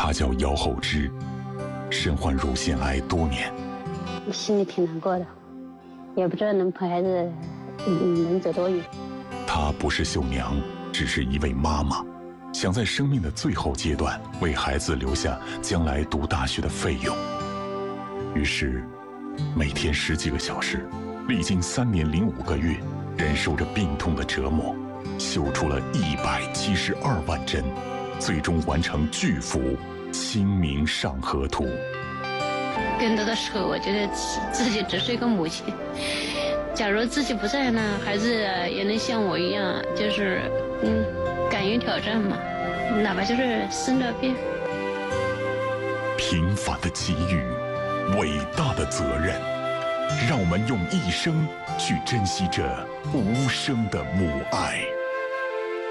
她叫姚厚芝，身患乳腺癌多年， 心里挺难过的，也不知道能陪孩子能走多远。 她不是绣娘，只是一位妈妈，想在生命的最后阶段为孩子留下将来读大学的费用。于是，每天10几个小时，历经3年0.5个月，忍受着病痛的折磨，绣出了172万针，最终完成巨幅《清明上河图》。 更多的时候，我觉得自己只是一个母亲。假如自己不在呢，孩子也能像我一样，就是敢于挑战嘛，哪怕就是生了病。 平凡的机遇，伟大的责任，让我们用一生去珍惜这无声的母爱。